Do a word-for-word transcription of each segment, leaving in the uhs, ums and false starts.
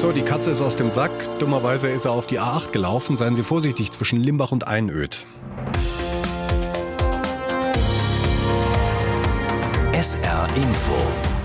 So, die Katze ist aus dem Sack. Dummerweise ist er auf die A acht gelaufen. Seien Sie vorsichtig zwischen Limbach und Einöd. S R Info.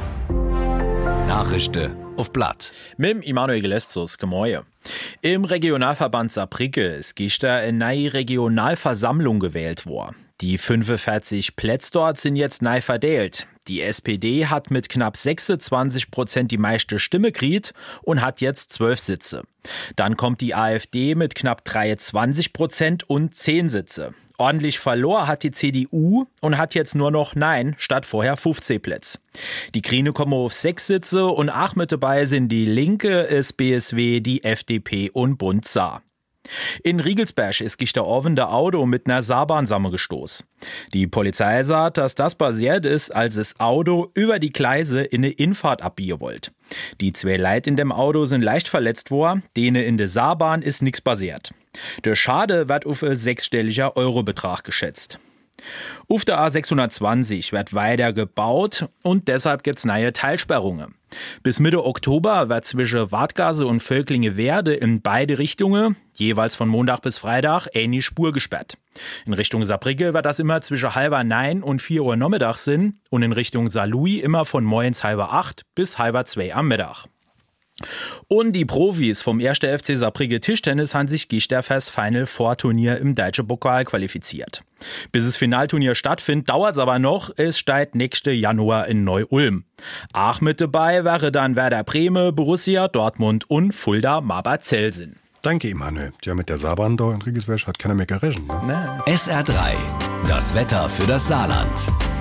Nachrichten auf Blatt. Mit dem Immanuel Gelestos, gemäue. Im Regionalverband Saarbrücke ist gestern eine neue Regionalversammlung gewählt worden. Die fünfundvierzig Plätze dort sind jetzt neu verteilt. Die S P D hat mit knapp sechsundzwanzig Prozent die meiste Stimme gekriegt und hat jetzt zwölf Sitze. Dann kommt die AfD mit knapp dreiundzwanzig Prozent und zehn Sitze. Ordentlich verloren hat die C D U und hat jetzt nur noch neun statt vorher fünfzehn Plätze. Die Grüne kommen auf sechs Sitze und auch mit dabei sind die Linke, das B S W, die F D P und Bund Saar. In Riegelsberg ist gestern Abend der Auto mit einer Saarbahn zusammengestoßen. Die Polizei sagt, dass das passiert ist, als das Auto über die Gleise in eine Infahrt abbiegen wollte. Die zwei Leute in dem Auto sind leicht verletzt worden, denen in der Saarbahn ist nichts passiert. Der Schade wird auf ein sechsstelliger Eurobetrag geschätzt. Auf der A sechshundertzwanzig wird weiter gebaut und deshalb gibt's neue Teilsperrungen. Bis Mitte Oktober wird zwischen Wartgase und Völklinge-Werde in beide Richtungen, jeweils von Montag bis Freitag, eine Spur gesperrt. In Richtung Saarbrücke wird das immer zwischen halber neun und vier Uhr nachmittags sein und in Richtung Saarlouis immer von morgens halber acht bis halber zwei am Mittag. Und die Profis vom ersten F C Saarbrücke Tischtennis haben sich gestern fürs Final Four Turnier im Deutschen Pokal qualifiziert. Bis das Finalturnier stattfindet, dauert es aber noch. Es steigt nächsten Januar in Neu-Ulm. Auch mit dabei wäre dann Werder Bremen, Borussia Dortmund und Fulda Marburg-Zelsen. Danke, Immanuel. Ja, mit der Saarbahn da in Riegelsberg hat keiner mehr gerechnet. Ne? S R drei. Das Wetter für das Saarland.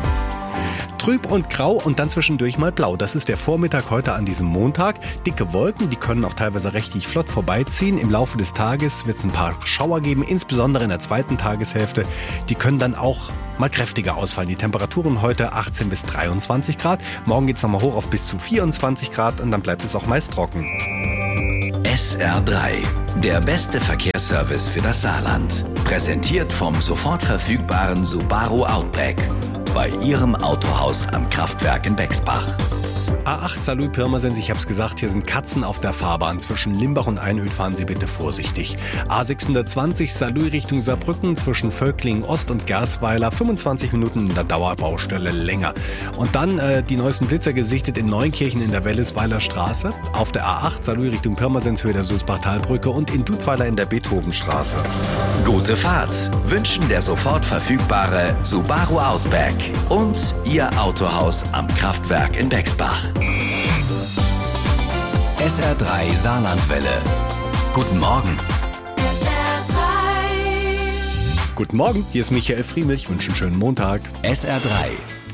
Trüb und grau und dann zwischendurch mal blau. Das ist der Vormittag heute an diesem Montag. Dicke Wolken, die können auch teilweise richtig flott vorbeiziehen. Im Laufe des Tages wird es ein paar Schauer geben, insbesondere in der zweiten Tageshälfte. Die können dann auch mal kräftiger ausfallen. Die Temperaturen heute achtzehn bis dreiundzwanzig Grad. Morgen geht es nochmal hoch auf bis zu vierundzwanzig Grad und dann bleibt es auch meist trocken. S R drei, der beste Verkehrsservice für das Saarland. Präsentiert vom sofort verfügbaren Subaru Outback. Bei Ihrem Autohaus am Kraftwerk in Bexbach. A acht Saarlouis-Pirmasens, ich hab's gesagt, hier sind Katzen auf der Fahrbahn. Zwischen Limbach und Einöd fahren Sie bitte vorsichtig. A sechshundertzwanzig Saarlouis Richtung Saarbrücken zwischen Völklingen Ost und Gersweiler, fünfundzwanzig Minuten in der Dauerbaustelle länger. Und dann äh, die neuesten Blitzer gesichtet in Neunkirchen in der Wellesweiler Straße, auf der A acht Saarlouis Richtung Pirmasens Höhe der Sulzbachtalbrücke und in Dudweiler in der Beethovenstraße. Gute Fahrt wünschen der sofort verfügbare Subaru Outback und Ihr Autohaus am Kraftwerk in Bexbach. S R drei Saarlandwelle. Guten Morgen. S R drei. Guten Morgen, hier ist Michael Friemel. Ich wünsche einen schönen Montag. S R drei